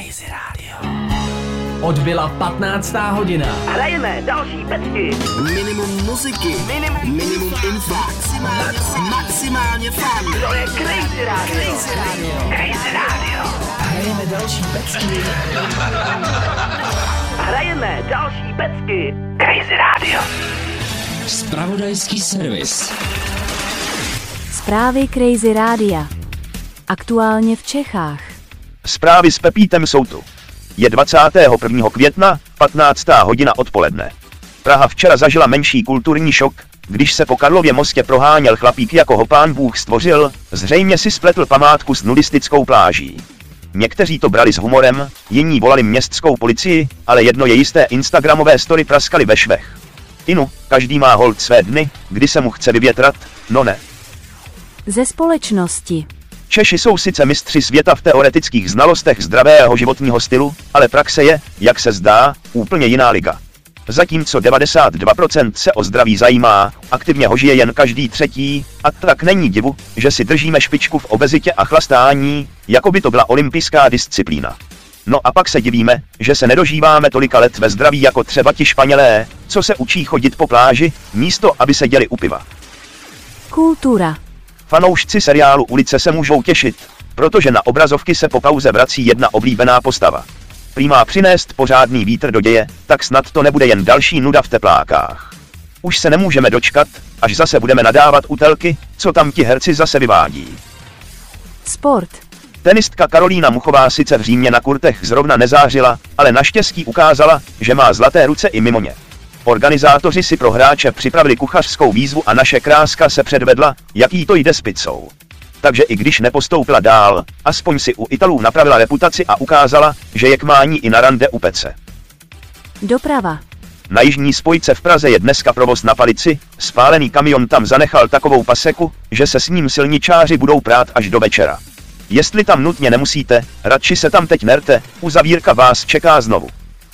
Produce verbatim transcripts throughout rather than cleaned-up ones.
Crazy Radio. Odbyla patnáctá hodina. Hrajeme další pecky. Minimum muziky. Minimum, Minimum info. Maximálně, maximálně fun. To je Crazy Radio. Crazy Radio. Crazy Radio. Hrajeme další pecky. Hrajeme další pecky. Crazy Radio. Zpravodajský servis. Zprávy Crazy Rádia. Aktuálně v Čechách. Zprávy s Pepítem jsou tu. Je dvacátého prvního května, patnáctá hodina odpoledne. Praha včera zažila menší kulturní šok, když se po Karlově mostě proháněl chlapík, jako ho pán Bůh stvořil, zřejmě si spletl památku s nudistickou pláží. Někteří to brali s humorem, jiní volali městskou policii, ale jedno je jisté, instagramové story praskaly ve švech. Inu, každý má holt své dny, kdy se mu chce vyvětrat, no ne. Ze společnosti. Češi jsou sice mistři světa v teoretických znalostech zdravého životního stylu, ale praxe je, jak se zdá, úplně jiná liga. Zatímco devadesát dva procent se o zdraví zajímá, aktivně ho žije jen každý třetí, a tak není divu, že si držíme špičku v obezitě a chlastání, jako by to byla olympijská disciplína. No a pak se divíme, že se nedožíváme tolika let ve zdraví jako třeba ti Španělé, co se učí chodit po pláži, místo aby se děli u piva. Kultura. Fanoušci seriálu Ulice se můžou těšit, protože na obrazovky se po pauze vrací jedna oblíbená postava. Prý má přinést pořádný vítr do děje, tak snad to nebude jen další nuda v teplákách. Už se nemůžeme dočkat, až zase budeme nadávat u telky, co tam ti herci zase vyvádí. Sport. Tenistka Karolína Muchová sice v Římě na kurtech zrovna nezářila, ale naštěstí ukázala, že má zlaté ruce i mimo ně. Organizátoři si pro hráče připravili kuchařskou výzvu a naše kráska se předvedla, jak jí to jde s pizzou. Takže i když nepostoupila dál, aspoň si u Italů napravila reputaci a ukázala, že je k mání i na rande u pece. Doprava. Na jižní spojce v Praze je dneska provoz na palici, spálený kamion tam zanechal takovou paseku, že se s ním silničáři budou prát až do večera. Jestli tam nutně nemusíte, radši se tam teď nerte, uzavírka vás čeká znovu.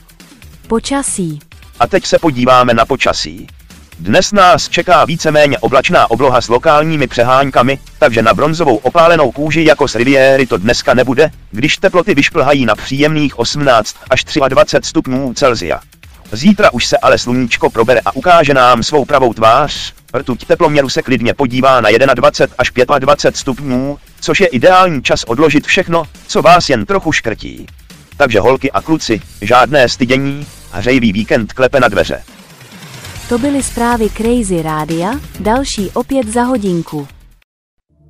Počasí. A teď se podíváme na počasí. Dnes nás čeká víceméně oblačná obloha s lokálními přeháňkami, takže na bronzovou opálenou kůži jako z Riviéry to dneska nebude, když teploty vyšplhají na příjemných osmnáct až dvacet tři stupňů Celsia. Zítra už se ale sluníčko probere a ukáže nám svou pravou tvář, rtuť teploměru se klidně podívá na dvacet jedna až dvacet pět stupňů, což je ideální čas odložit všechno, co vás jen trochu škrtí. Takže holky a kluci, žádné stydění, hřejivý víkend klepe na dveře. To byly zprávy Crazy Rádia, další opět za hodinku.